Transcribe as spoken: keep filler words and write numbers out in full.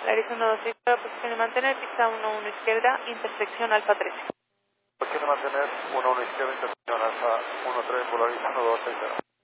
Polaris uno dos seis, posición y mantener, pista uno uno izquierda, intersección Alfa trece. Posición y mantener, uno uno izquierda, intersección Alfa uno tres, Polaris uno dos seis cero.